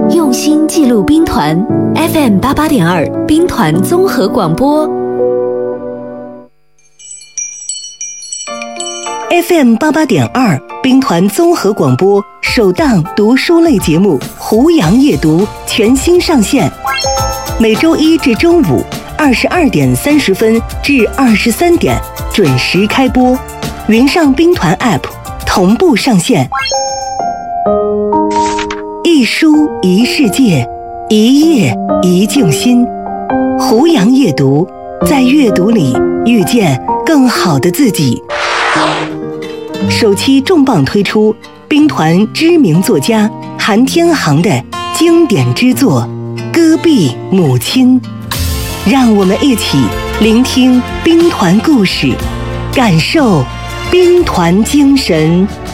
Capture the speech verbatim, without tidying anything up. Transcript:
用心记录兵团 F M 八八点二兵团综合广播 F M 八八点二兵团综合广播首档读书类节目《胡杨夜读》全新上线，每周一至周五二十二点三十分至二十三点准时开播，云上兵团 App 同步上线。一书一世界，一页一静心。胡杨夜读，在阅读里遇见更好的自己。首期重磅推出兵团知名作家韩天航的经典之作《戈壁母亲》，让我们一起聆听兵团故事，感受兵团精神。